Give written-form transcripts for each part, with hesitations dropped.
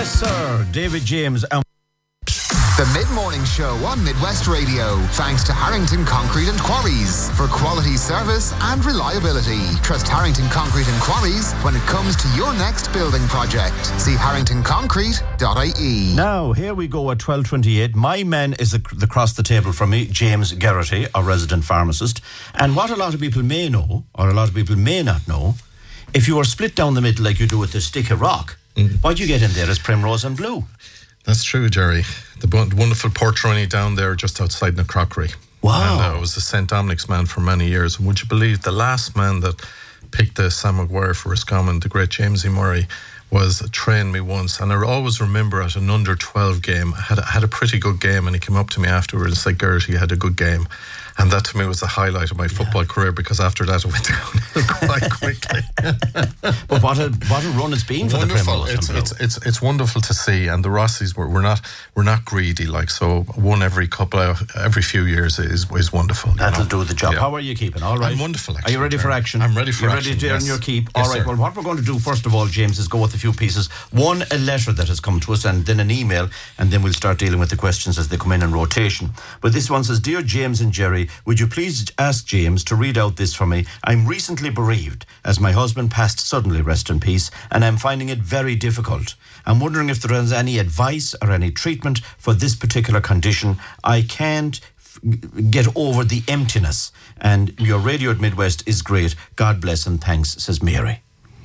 Yes, sir. David James. The Mid-Morning Show on Midwest Radio. Thanks to Harrington Concrete and Quarries for quality service and reliability. Trust Harrington Concrete and Quarries when it comes to your next building project. See harringtonconcrete.ie. Now, here we go at 12:28. My man is across the table from me, James Geraghty, our resident pharmacist. And what a lot of people may know, or a lot of people may not know, if you are split down the middle like you do with a stick of rock, what you get in there is primrose and blue. That's true, Jerry. The wonderful Portroni down there just outside Knockrockery. Wow. And I was a St. Dominic's man for many years. And would you believe the last man that picked the Sam Maguire for Roscommon, the great James E. Murray, trained me once. And I always remember at an under-12 game, I had a pretty good game, and he came up to me afterwards and said, Gerrit, you had a good game. And that to me was the highlight of my football career, because after that it went downhill quite quickly. But what a run it's been for wonderful. the Primrose. It's wonderful to see, and the Rossies we're not greedy, like, so one every few years is wonderful. That'll do the job. Yeah. How are you keeping? All right. I'm wonderful. Actually, are you ready for action? I'm ready for action. Ready to earn your keep? Yes, all right. Sir. Well, what we're going to do first of all, James, is go with a few pieces. One, a letter that has come to us, and then an email, and then we'll start dealing with the questions as they come in rotation. But this one says, Dear James and Jerry, would you please ask James to read out this for me? I'm recently bereaved as my husband passed suddenly, rest in peace, and I'm finding it very difficult. I'm wondering if there is any advice or any treatment for this particular condition. I can't get over the emptiness, and your radio at Midwest is great. God bless and thanks, says Mary.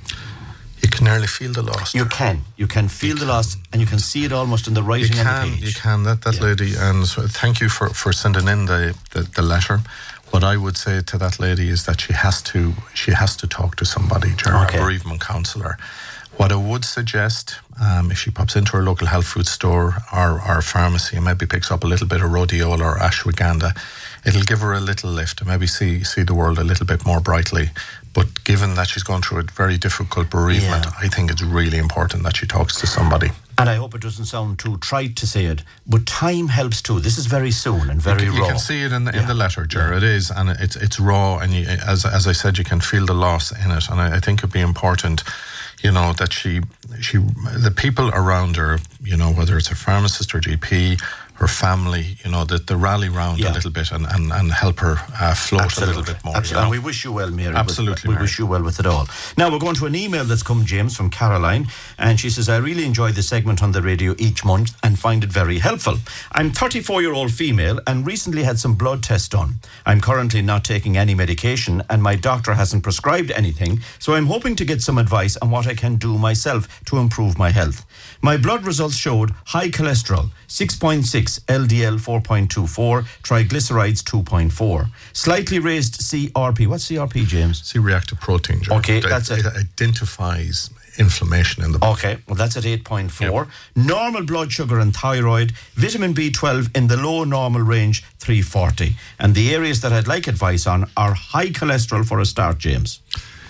You can nearly feel the loss. You can feel the loss, and you can see it almost in the writing on the page. You can, that lady, and so thank you for sending in the letter. What I would say to that lady is that she has to talk to somebody, a bereavement counsellor. What I would suggest, if she pops into her local health food store or pharmacy and maybe picks up a little bit of rhodiola or ashwagandha, it'll give her a little lift and maybe see the world a little bit more brightly. But given that she's gone through a very difficult bereavement, I think it's really important that she talks to somebody. And I hope it doesn't sound too trite to say it, but time helps too. This is very soon and very raw. You can see it in the letter, Ger. It is, and it's raw, and you, as I said, you can feel the loss in it. And I think it'd be important, that she the people around her, whether it's a pharmacist or GP, her family, that they rally round a little bit and help her float a little bit more. Absolutely. And we wish you well, Mary. Absolutely, we wish you well with it all. Now, we're going to an email that's come, James, from Caroline, and she says, I really enjoy the segment on the radio each month and find it very helpful. I'm 34-year-old female and recently had some blood tests done. I'm currently not taking any medication and my doctor hasn't prescribed anything, so I'm hoping to get some advice on what I can do myself to improve my health. My blood results showed high cholesterol, 6.6, LDL 4.24, triglycerides 2.4. Slightly raised CRP. What's CRP, James? C-reactive protein, John. Okay, that's it. It identifies inflammation in the body. Okay, well, that's at 8.4. Yep. Normal blood sugar and thyroid. Vitamin B12 in the low normal range, 340. And the areas that I'd like advice on are high cholesterol for a start, James.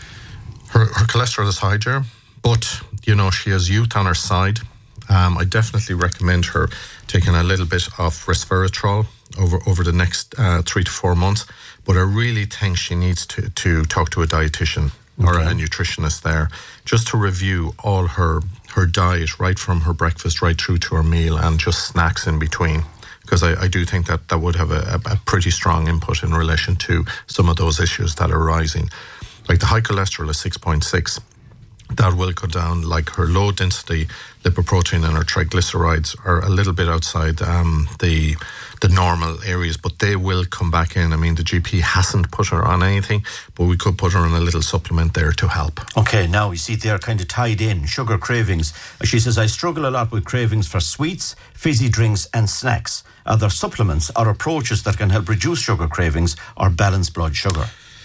Her cholesterol is high, Jer, but, she has youth on her side. I definitely recommend her taking a little bit of resveratrol over the next 3 to 4 months. But I really think she needs to talk to a dietitian or a nutritionist there, just to review all her diet, right from her breakfast right through to her meal and just snacks in between. Because I do think that would have a pretty strong input in relation to some of those issues that are rising. Like the high cholesterol is 6.6. That will go down. Like her low density lipoprotein and her triglycerides are a little bit outside the normal areas, but they will come back in. I mean, the GP hasn't put her on anything, but we could put her on a little supplement there to help. Okay, now you see they're kind of tied in. Sugar cravings. She says, I struggle a lot with cravings for sweets, fizzy drinks and snacks. Are there supplements or approaches that can help reduce sugar cravings or balance blood sugar?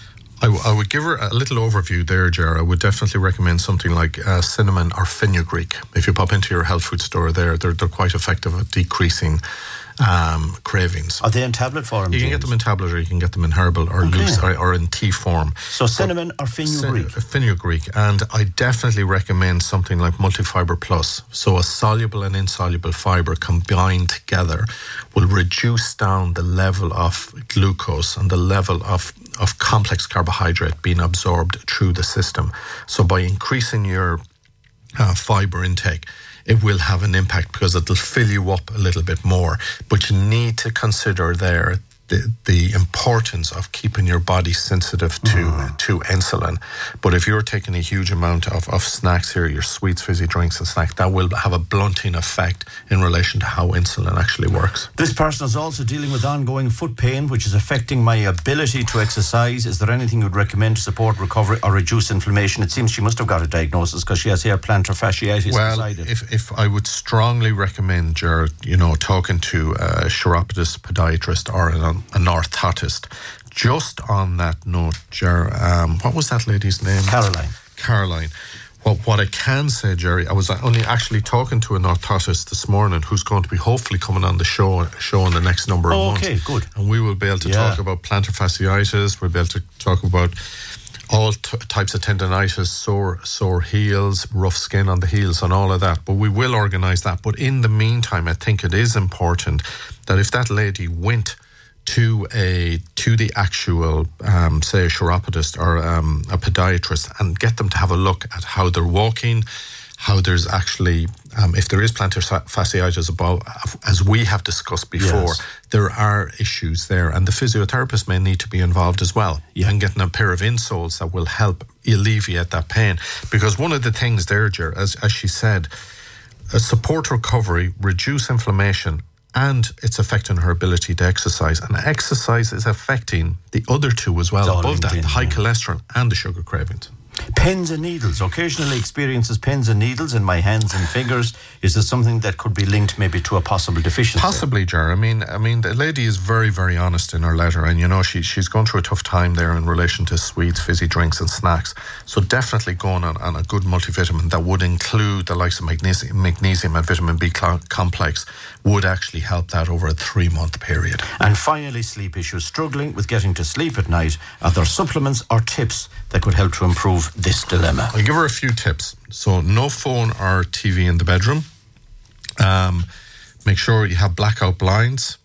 I would give her a little overview there, Ger. I would definitely recommend something like cinnamon or fenugreek. If you pop into your health food store there, they're quite effective at decreasing cravings. Are they in tablet form? You can get them in tablet, or you can get them in herbal or loose or in tea form. So cinnamon or fenugreek? Fenugreek. And I definitely recommend something like Multifiber Plus. So a soluble and insoluble fiber combined together will reduce down the level of glucose and the level of complex carbohydrate being absorbed through the system. So by increasing your fiber intake, it will have an impact because it'll fill you up a little bit more. But you need to consider there the importance of keeping your body sensitive to insulin. But if you're taking a huge amount of snacks here, your sweets, fizzy drinks and snacks, that will have a blunting effect in relation to how insulin actually works. This person is also dealing with ongoing foot pain, which is affecting my ability to exercise. Is there anything you'd recommend to support recovery or reduce inflammation? It seems she must have got a diagnosis because she has here plantar fasciitis. Well, if I would strongly recommend Ger, talking to a chiropodist, podiatrist or an orthotist. Just on that note, Ger, what was that lady's name? Caroline. Well, what I can say, Jerry, I was only actually talking to an orthotist this morning who's going to be hopefully coming on the show in the next number of months. Okay, good. And we will be able to talk about plantar fasciitis. We'll be able to talk about all types of tendinitis, sore heels, rough skin on the heels and all of that. But we will organise that. But in the meantime, I think it is important that if that lady went to the actual, say, a chiropodist or a podiatrist and get them to have a look at how they're walking, how there's actually, if there is plantar fasciitis above, as we have discussed before, there are issues there. And the physiotherapist may need to be involved as well. And getting a pair of insoles that will help alleviate that pain. Because one of the things there, Ger, as she said, support recovery, reduce inflammation, and it's affecting her ability to exercise. And exercise is affecting the other two as well, above that, the high cholesterol and the sugar cravings. Pins and needles. Occasionally experiences pins and needles in my hands and fingers. Is there something that could be linked maybe to a possible deficiency? Possibly, Ger. I mean, the lady is very, very honest in her letter, and she's gone through a tough time there in relation to sweets, fizzy drinks, and snacks. So definitely going on a good multivitamin that would include the likes of magnesium and vitamin B complex would actually help that over a 3-month period. And finally, sleep issues. Struggling with getting to sleep at night. Are there supplements or tips that could help to improve this dilemma? I'll give her a few tips. So no phone or TV in the bedroom. Make sure you have blackout blinds.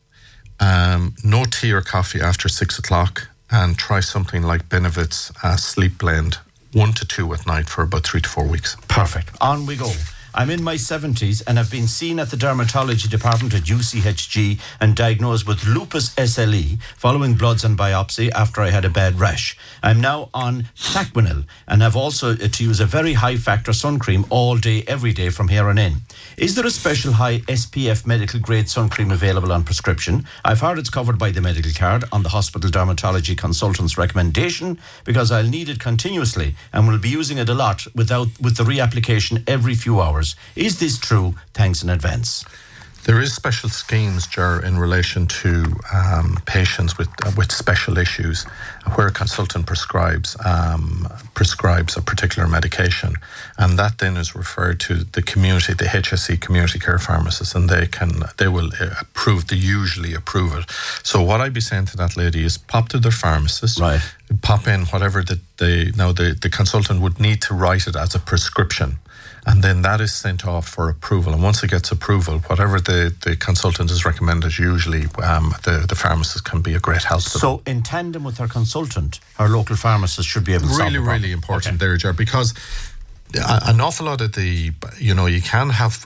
No tea or coffee after 6 o'clock. And try something like Benefit's Sleep Blend, 1 to 2 at night for about 3 to 4 weeks. Perfect. On we go. I'm in my 70s and have been seen at the dermatology department at UCHG and diagnosed with lupus SLE following bloods and biopsy after I had a bad rash. I'm now on Plaquenil and have also to use a very high factor sun cream all day, every day from here on in. Is there a special high SPF medical grade sun cream available on prescription? I've heard it's covered by the medical card on the hospital dermatology consultant's recommendation because I'll need it continuously and will be using it a lot with the reapplication every few hours. Is this true? Thanks in advance. There is special schemes, Ger, in relation to patients with special issues where a consultant prescribes a particular medication, and that then is referred to the community, the HSE community care pharmacists, and they will usually approve it. So what I'd be saying to that lady is pop to their pharmacist, right? Pop in whatever the consultant would need to write it as a prescription. And then that is sent off for approval. And once it gets approval, whatever the consultant has recommended, usually the pharmacist can be a great help to them. So in tandem with her consultant, her local pharmacist should be able to solve the problem. Really important there, Ger, because an awful lot of you can have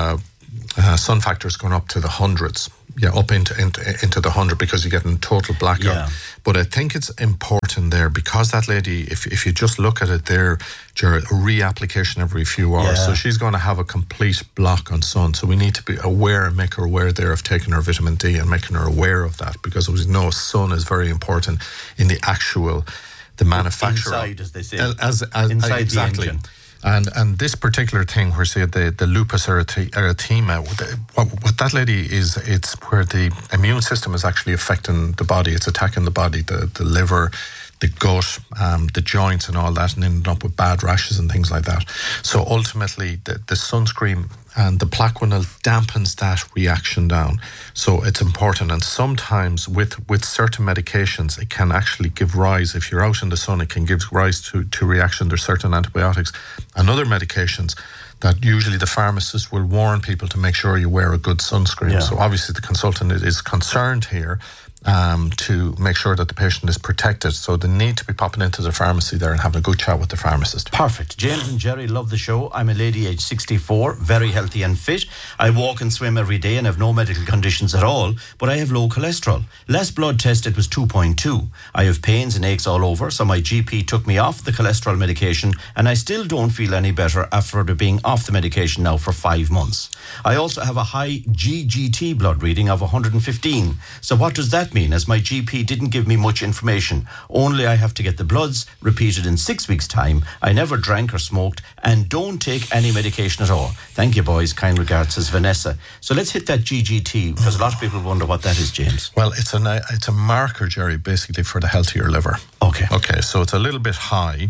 sun factors going up to the hundreds. Up into the 100 because you're getting total blackout. Yeah. But I think it's important there because that lady, if you just look at it there, Ger, a reapplication every few hours. So she's going to have a complete block on sun. So we need to be aware and make her aware there of taking her vitamin D and making her aware of that because we know sun is very important in the manufacture. Inside, as they say. Inside exactly. The engine. And this particular thing where say the lupus erythema, what that lady is, it's where the immune system is actually affecting the body. It's attacking the body, the liver, the gut, the joints and all that, and ending up with bad rashes and things like that. So ultimately, the sunscreen and the Plaquenil dampens that reaction down. So it's important. And sometimes with certain medications, it can actually give rise, if you're out in the sun, it can give rise to reaction. There's certain antibiotics and other medications that usually the pharmacist will warn people to make sure you wear a good sunscreen. Yeah. So obviously the consultant is concerned here to make sure that the patient is protected. So they need to be popping into the pharmacy there and having a good chat with the pharmacist. Perfect. James and Jerry love the show. I'm a lady aged 64, very healthy and fit. I walk and swim every day and have no medical conditions at all, but I have low cholesterol. Last blood test, it was 2.2. I have pains and aches all over, so my GP took me off the cholesterol medication, and I still don't feel any better after being off the medication now for 5 months. I also have a high GGT blood reading of 115. So what does that mean, as my GP didn't give me much information? Only I have to get the bloods repeated in 6 weeks' time. I never drank or smoked and don't take any medication at all. Thank you, boys. Kind regards, says Vanessa. So let's hit that GGT, because a lot of people wonder what that is, James. Well, it's a marker, Jerry, basically for the healthier liver. Okay, so it's a little bit high.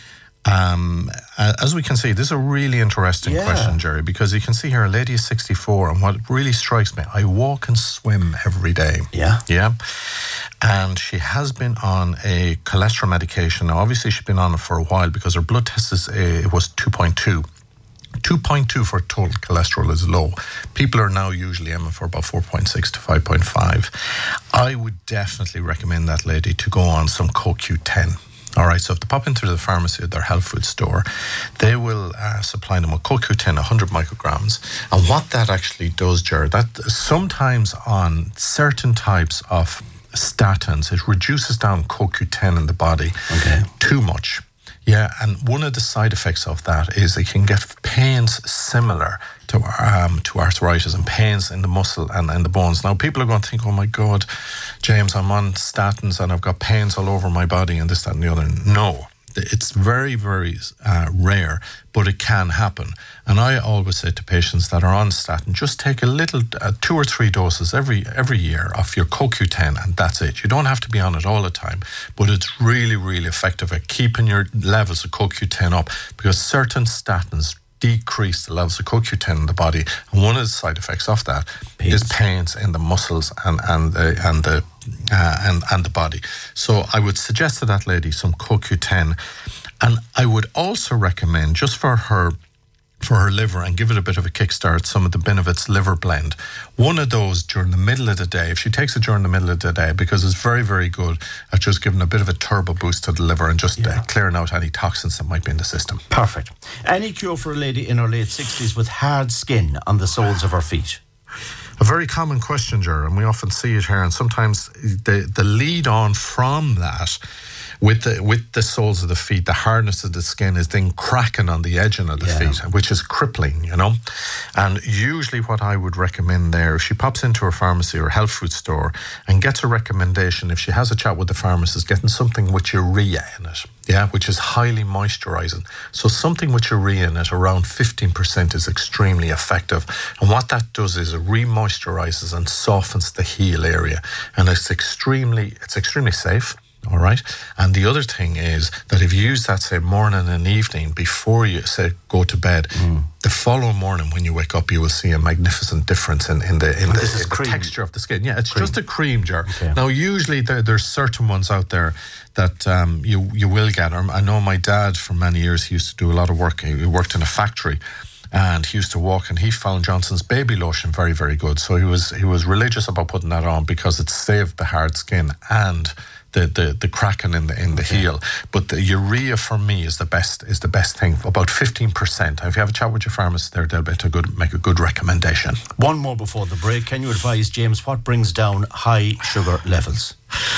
As we can see, this is a really interesting question, Jerry, because you can see here a lady is 64, and what really strikes me, I walk and swim every day. Yeah. And she has been on a cholesterol medication. Now, obviously, she's been on it for a while because her blood test it was 2.2. 2.2 for total cholesterol is low. People are now usually aiming for about 4.6 to 5.5. I would definitely recommend that lady to go on some CoQ10. All right, so if they pop into the pharmacy or their health food store, they will supply them with CoQ10, 100 micrograms. And what that actually does, Jared, that sometimes on certain types of statins, it reduces down CoQ10 in the body too much. Yeah, and one of the side effects of that is it can get pains similar to arthritis and pains in the muscle and in the bones. Now, people are going to think, oh my God, James, I'm on statins and I've got pains all over my body and this, that and the other. No, it's very, very rare, but it can happen. And I always say to patients that are on statin, just take a little, 2 or 3 doses every year of your CoQ10, and that's it. You don't have to be on it all the time, but it's really, really effective at keeping your levels of CoQ10 up, because certain statins decrease the levels of CoQ10 in the body, and one of the side effects of that is pains in the muscles and the body. So I would suggest to that lady some CoQ10, and I would also recommend, just for her liver, and give it a bit of a kickstart, some of the Benefits Liver Blend. One of those during the middle of the day, if she takes it during the middle of the day, because it's very, very good at just giving a bit of a turbo boost to the liver and just clearing out any toxins that might be in the system. Perfect. Any cure for a lady in her late 60s with hard skin on the soles of her feet? A very common question, Ger, and we often see it here, and sometimes the lead on from that with the soles of the feet, the hardness of the skin is then cracking on the edging of the feet, which is crippling, you know. And usually what I would recommend there, if she pops into her pharmacy or health food store and gets a recommendation, if she has a chat with the pharmacist, getting something with urea in it, which is highly moisturizing. So something with urea in it, around 15%, is extremely effective. And what that does is it re-moisturizes and softens the heel area. And it's extremely safe. All right. And the other thing is that if you use that, say, morning and evening before you, say, go to bed, the following morning when you wake up, you will see a magnificent difference in the texture of the skin. Yeah, it's just a cream, Jar. Okay. Now, usually there's certain ones out there that you will get. I know my dad, for many years, he used to do a lot of work. He worked in a factory. And he used to walk, and he found Johnson's baby lotion very, very good. So he was religious about putting that on because it saved the hard skin and the cracking in the heel. But the urea for me is the best thing. About 15%. If you have a chat with your pharmacist there, they'll make a good recommendation. One more before the break. Can you advise, James, what brings down high sugar levels?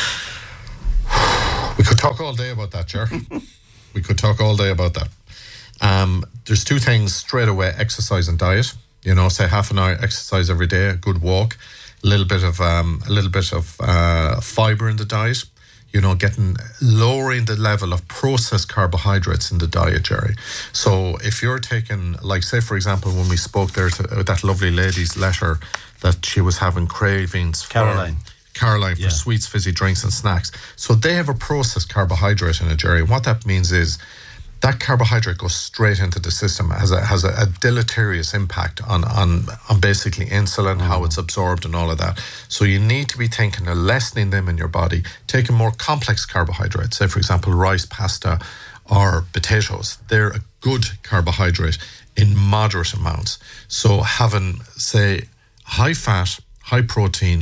We could talk all day about that, Ger. We could talk all day about that. There's two things straight away: exercise and diet. You know, say half an hour exercise every day, a good walk, a little bit of fibre in the diet. You know, lowering the level of processed carbohydrates in the diet, Jerry. So if you're taking, like, say, for example, when we spoke there to that lovely lady's letter that she was having cravings for Caroline for sweets, fizzy drinks and snacks. So they have a processed carbohydrate in it, Jerry. What that means is that carbohydrate goes straight into the system, has a deleterious impact on basically insulin, how it's absorbed and all of that. So you need to be thinking of lessening them in your body, taking more complex carbohydrates, say for example rice, pasta or potatoes. They're a good carbohydrate in moderate amounts. So having, say, high fat, high protein,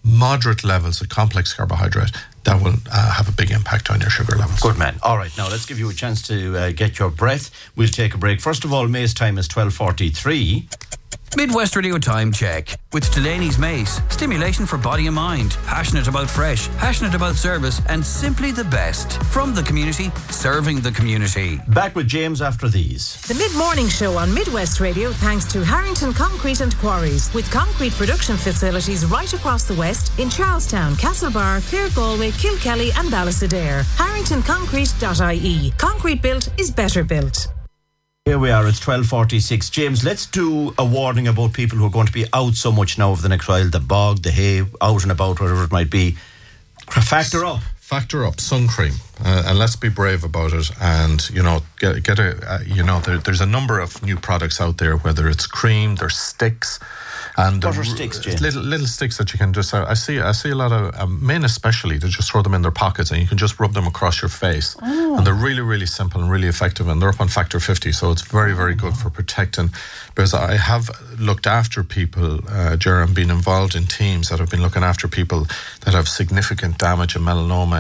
moderate levels of complex carbohydrate, that will have a big impact on your sugar levels. Good man. All right, now let's give you a chance to get your breath. We'll take a break. First of all, Mace time is 12:43. Midwest Radio Time Check with Delaney's Mace. Stimulation for body and mind. Passionate about fresh, passionate about service, and simply the best. From the community, serving the community. Back with James after these. The Mid-Morning Show on Midwest Radio thanks to Harrington Concrete and Quarries, with concrete production facilities right across the west in Charlestown, Castlebar, Clare Galway, Kilkelly and Ballysadare. HarringtonConcrete.ie. Concrete built is better built. Here we are, it's 12:46. James, let's do a warning about people who are going to be out so much now over the next while, the bog, the hay, out and about, whatever it might be. Factor up. Factor up sun cream, and let's be brave about it. And get a there's a number of new products out there. Whether it's cream, there's sticks, and what are sticks, James? Little sticks that you can just. I see a lot of men, especially, they just throw them in their pockets, and you can just rub them across your face. And they're really, really simple and really effective, and they're up on factor 50, so it's very, very good for protecting. Because I have looked after people, Ger, and been involved in teams that have been looking after people that have significant damage and melanoma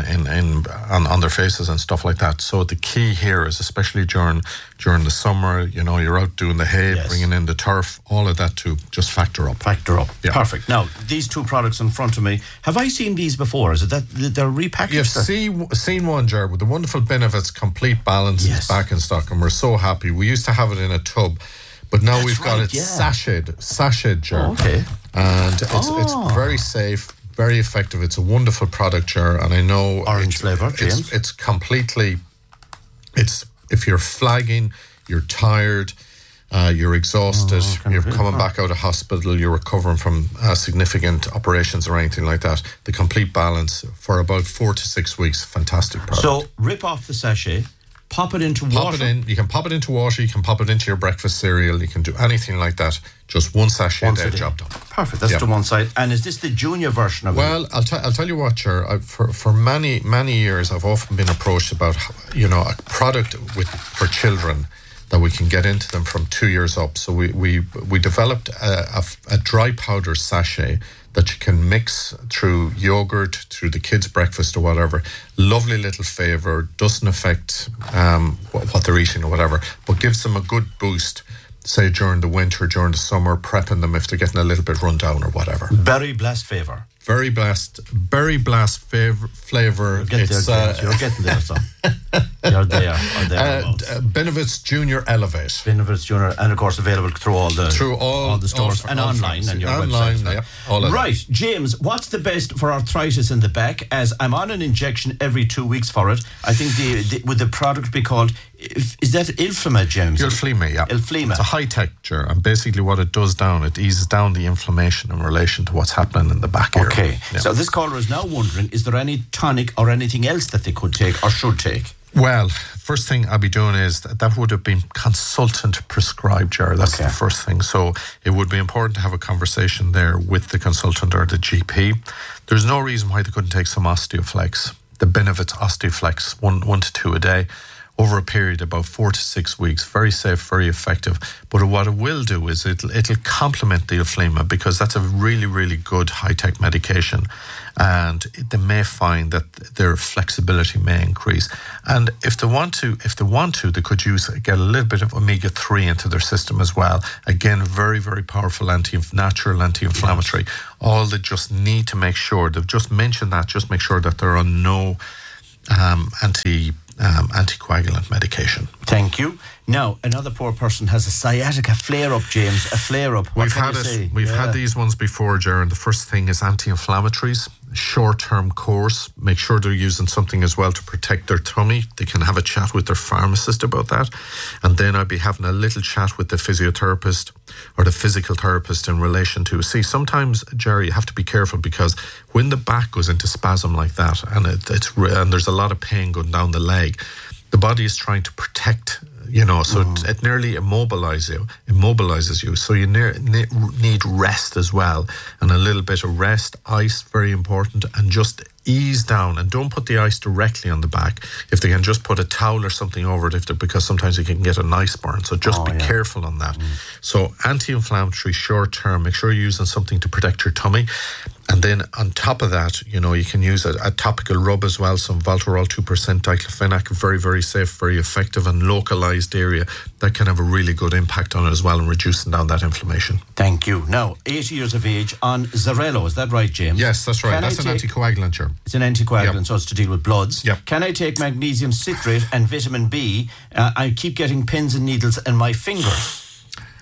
on their faces and stuff like that. So the key here is, especially during the summer, you're out doing the hay, yes, bringing in the turf, all of that to just factor up. Factor up. Yeah. Perfect. Now, these two products in front of me, have I seen these before? Is it that they're repackaged? You've seen one, Ger, with the wonderful Benefits Complete Balance, yes, is back in stock, and we're so happy. We used to have it in a tub, but now we've got it sachet, Ger. Okay. And it's very safe, very effective. It's a wonderful product, Ger, and I know orange flavour, James. It's completely. It's if you're flagging, you're tired, you're exhausted, you're coming back out of hospital, you're recovering from significant operations or anything like that. The Complete Balance for about 4 to 6 weeks, fantastic product. So rip off the sachet. Pop it into water. You can pop it into water. You can pop it into your breakfast cereal. You can do anything like that. Just one sachet a day, job done. Perfect. That's to one side. And is this the junior version of it? Well, I'll tell you what, Ger. For many years, I've often been approached about a product for children that we can get into them from 2 years up. So we developed a dry powder sachet that you can mix through yogurt, through the kids' breakfast or whatever. Lovely little flavour, doesn't affect what they're eating or whatever, but gives them a good boost, say during the winter, during the summer, prepping them if they're getting a little bit run down or whatever. Berry blast flavour. Berry blast flavour. You're getting there, son. You're there. Benefits Junior Elevate. Benefits Junior, and of course available through all the stores and online and your website. Yeah, all of right, that. James, what's the best for arthritis in the back? As I'm on an injection every 2 weeks for it. I think would the product be called? Is that Ilflema, James? Ilflema, yeah. Ilflema. It's a high texture, and basically what it does it eases down the inflammation in relation to what's happening in the back area. Okay, yeah. So this caller is now wondering, is there any tonic or anything else that they could take or should take? Well, first thing I'll be doing is that would have been consultant prescribed, Ger. That's the first thing. So it would be important to have a conversation there with the consultant or the GP. There's no reason why they couldn't take some Osteoflex, the Benefits Osteoflex, one to two a day, over a period of about 4 to 6 weeks. Very safe, very effective. But what it will do is it'll complement the Ilflema, because that's a really, really good high-tech medication. And they may find that their flexibility may increase. And if they want to, they could get a little bit of omega-3 into their system as well. Again, very, very powerful natural anti-inflammatory. Yes. All they just need to make sure, they've just mentioned that, just make sure that they're on no anticoagulant medication. Thank you. Now, another poor person has a sciatica flare-up, James. A flare-up. We've had these ones before, Jaron. The first thing is anti-inflammatories, short-term course. Make sure they're using something as well to protect their tummy. They can have a chat with their pharmacist about that. And then I'd be having a little chat with the physiotherapist or the physical therapist in relation to, sometimes, Jerry, you have to be careful, because when the back goes into spasm like that, and there's a lot of pain going down the leg, the body is trying to protect, it nearly immobilizes you. So you need rest as well, and a little bit of rest. Ice, very important, and just ease down, and don't put the ice directly on the back. If they can just put a towel or something over it, because sometimes you can get a nice burn. So just be careful on that. So anti-inflammatory, short term, make sure you're using something to protect your tummy. And then on top of that, you know, you can use a topical rub as well, some Voltarol 2% diclofenac, very, very safe, very effective and localized area that can have a really good impact on it as well and reducing down that inflammation. Thank you. Now, 80 years of age on Xarello, is that right, James? Yes, that's right. That's an anticoagulant, sure. It's an anticoagulant, so it's to deal with bloods. Yep. Can I take magnesium citrate and vitamin B? I keep getting pins and needles in my fingers.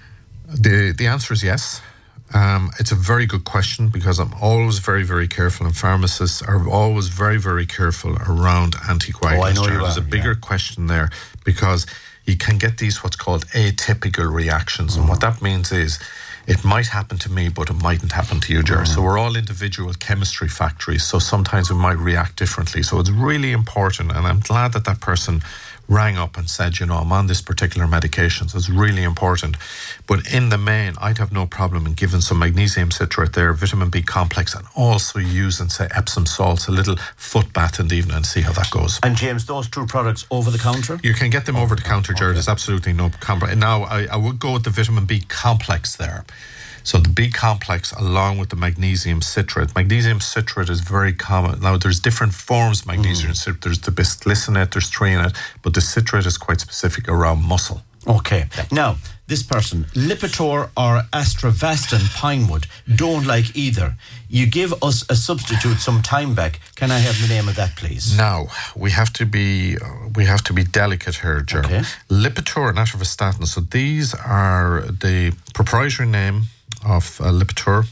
The answer is yes. It's a very good question because I'm always very, very careful, and pharmacists are always very, very careful around anticoagulants. Oh, I know you are. There's a bigger question there because you can get these what's called atypical reactions, and what that means is it might happen to me, but it mightn't happen to you, Ger. So we're all individual chemistry factories, so sometimes we might react differently. So it's really important, and I'm glad that person rang up and said, you know, I'm on this particular medication, so it's really important. But in the main, I'd have no problem in giving some magnesium citrate there, vitamin B complex, and also using, say, Epsom salts, a little foot bath in the evening, and see how that goes. And James, those two products over the counter? You can get them over the counter, Jared. There's absolutely no compromise. Now, I would go with the vitamin B complex there. So the B complex along with the magnesium citrate. Magnesium citrate is very common. Now there's different forms of magnesium citrate. There's the bisglycinate, there's threonate, but the citrate is quite specific around muscle. Okay. Now, this person, Lipitor or Astravastin Pinewood, don't like either. You give us a substitute some time back. Can I have the name of that, please? Now, we have to be delicate here, Jerry. Okay. Lipitor and Atorvastatin. So these are the proprietary name of Lipitor.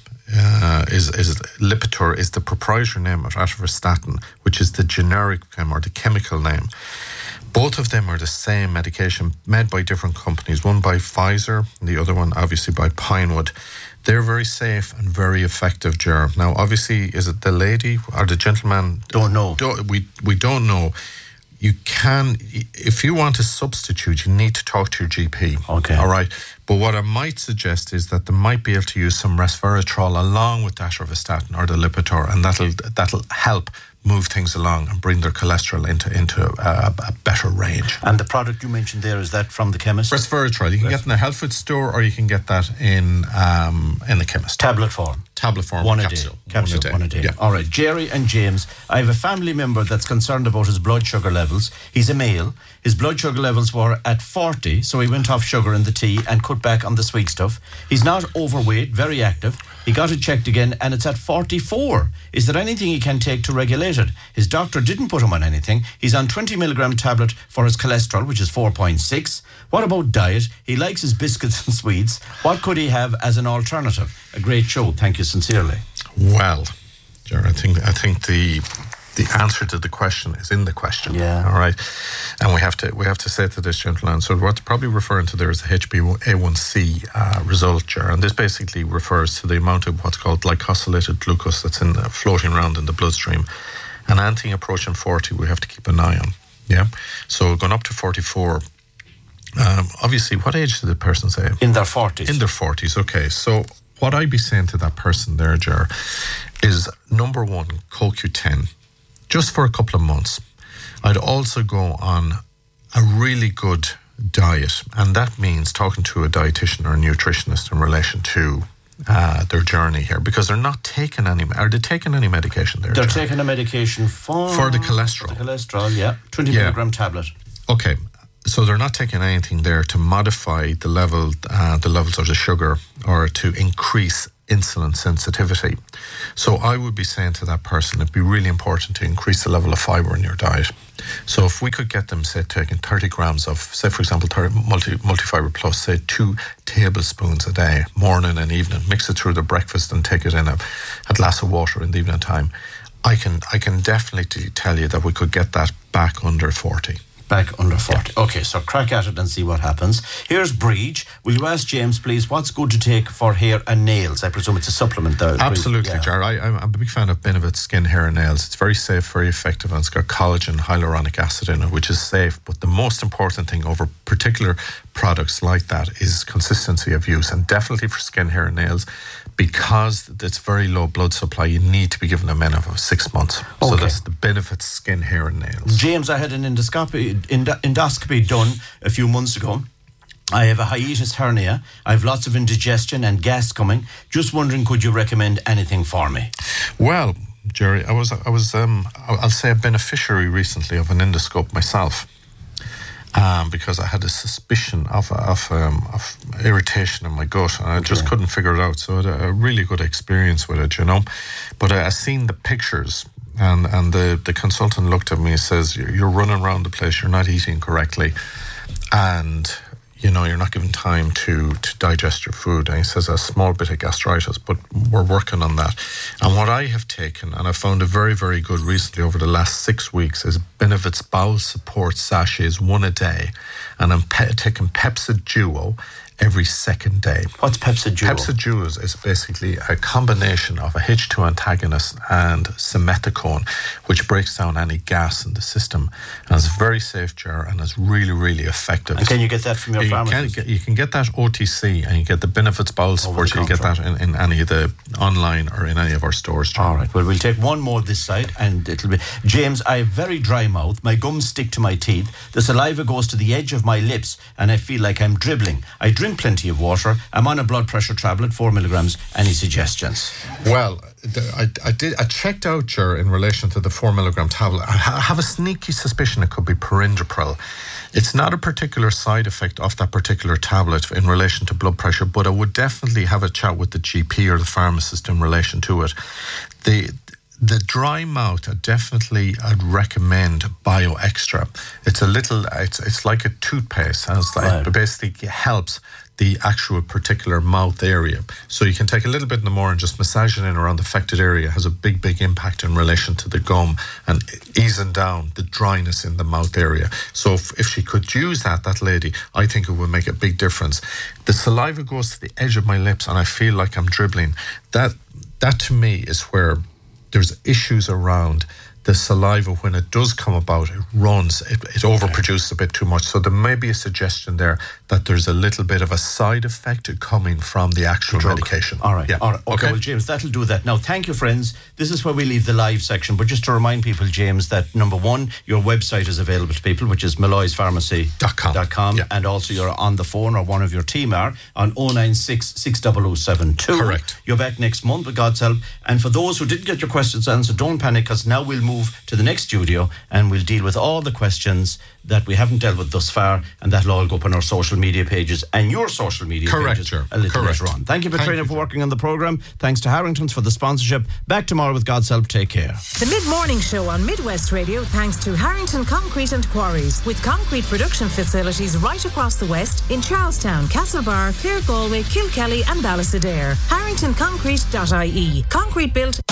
Is Lipitor is the proprietary name of Atorvastatin, which is the generic name or the chemical name. Both of them are the same medication made by different companies, one by Pfizer and the other one obviously by Pinewood. They're very safe and very effective, Ger. Now, obviously, is it the lady or the gentleman? Don't know. We don't know. You can, if you want to substitute, you need to talk to your GP. Okay. All right. But what I might suggest is that they might be able to use some resveratrol along with Atorvastatin or the Lipitor, and that'll help move things along and bring their cholesterol into a better range. And the product you mentioned there, is that from the chemist? Resveratrol. You can get in a health food store, or you can get that in the chemist. Tablet form. One a day. Capsule, one a day. Yeah. All right, Jerry and James, I have a family member that's concerned about his blood sugar levels. He's a male. His blood sugar levels were at 40, so he went off sugar in the tea and cut back on the sweet stuff. He's not overweight, very active. He got it checked again and it's at 44. Is there anything he can take to regulate it? His doctor didn't put him on anything. He's on 20 milligram tablet for his cholesterol, which is 4.6. What about diet? He likes his biscuits and sweets. What could he have as an alternative? A great show. Thank you sincerely. Well, Ger, I think the answer to the question is in the question. Yeah. All right. And we have to say to this gentleman, so what they're probably referring to there is the HbA1c result, Ger, and this basically refers to the amount of what's called glycosylated glucose that's floating around in the bloodstream. And anything approaching 40, we have to keep an eye on. Yeah. So going up to 44. Obviously, what age did the person say? In their 40s. In their 40s, okay. So what I'd be saying to that person there, Ger, is number one, CoQ10, just for a couple of months. I'd also go on a really good diet, and that means talking to a dietitian or a nutritionist in relation to their journey here, because they're not taking any. Are they taking any medication there? They're taking a medication for the cholesterol. The cholesterol, yeah, 20 milligram tablet. Okay. So they're not taking anything there to modify the levels of the sugar or to increase insulin sensitivity. So I would be saying to that person, it'd be really important to increase the level of fiber in your diet. So if we could get them, say, taking 30 grams of, say, for example, multifiber plus, say, 2 tablespoons a day, morning and evening, mix it through the breakfast and take it in a glass of water in the evening time, I can definitely tell you that we could get that back under 40. Back under 40. Yeah. Okay, so crack at it and see what happens. Here's Breach. Will you ask James, please, what's good to take for hair and nails? I presume it's a supplement, though. Absolutely, yeah. Jar. I'm a big fan of Benefit Skin, Hair and Nails. It's very safe, very effective, and it's got collagen, hyaluronic acid in it, which is safe. But the most important thing over particular products like that is consistency of use. And definitely for skin, hair and nails, because it's very low blood supply, you need to be given a minimum of 6 months. Okay. So that's the Benefit Skin, Hair and Nails. James, I had an endoscopy done a few months ago. I have a hiatus hernia. I have lots of indigestion and gas coming. Just wondering, could you recommend anything for me? Well, Jerry, I'll say a beneficiary recently of an endoscope myself. Because I had a suspicion of irritation in my gut, and I just couldn't figure it out. So I had a really good experience with it, But I seen the pictures, and the consultant looked at me and says, "You're running around the place. You're not eating correctly, and you're not given time to digest your food." And he says a small bit of gastritis, but we're working on that. And what I have taken, and I found it very, very good recently over the last 6 weeks, is Benefit's Bowel Support Sachets, 1 a day. And I'm taking Pepsid Duo every second day. What's Pepsid Duo? Pepsid Duo is basically a combination of a H2 antagonist and simethicone, which breaks down any gas in the system. And it's very safe, Ger, and it's really, really effective. And can you get that from your pharmacist? You can get that OTC, and you get the Benefits Bowel Support. You get that in any of the online or in any of our stores, Ger. All right. Well, we'll take one more this side, and it'll be... James, I have very dry mouth. My gums stick to my teeth. The saliva goes to the edge of my lips, and I feel like I'm dribbling. I drink plenty of water. I'm on a blood pressure tablet, 4 milligrams. Any suggestions? Well, I checked out, Ger, in relation to the 4 milligram tablet. I have a sneaky suspicion it could be perindopril. It's not a particular side effect of that particular tablet in relation to blood pressure, but I would definitely have a chat with the GP or the pharmacist in relation to it. The dry mouth, I'd recommend Bio Extra. It's it's like a toothpaste, and it basically helps the actual particular mouth area. So you can take a little bit in the morning, just massage it in around the affected area. It has a big, big impact in relation to the gum and easing down the dryness in the mouth area. So if she could use that lady, I think it would make a big difference. The saliva goes to the edge of my lips and I feel like I'm dribbling. That to me is where there's issues around the saliva. When it does come about, it runs, it overproduces a bit too much. So there may be a suggestion there that there's a little bit of a side effect coming from the actual medication. All right. Yeah. All right. Okay, well, James, that'll do that. Now, thank you, friends. This is where we leave the live section. But just to remind people, James, that number one, your website is available to people, which is malloyspharmacy.com. Yeah. And also you're on the phone, or one of your team are, on 096 60072. Correct. You're back next month, with God's help. And for those who didn't get your questions answered, don't panic, because now we'll move to the next studio and we'll deal with all the questions that we haven't dealt with thus far, and that'll all go up on our social media pages and your social media pages a little later on. Thank you, Petrina, for working on the programme. Thanks to Harrington's for the sponsorship. Back tomorrow with God's help. Take care. The Mid-Morning Show on Midwest Radio, thanks to Harrington Concrete and Quarries, with concrete production facilities right across the West in Charlestown, Castlebar, Clare, Galway, Kilkelly and Ballysadare. HarringtonConcrete.ie. Concrete built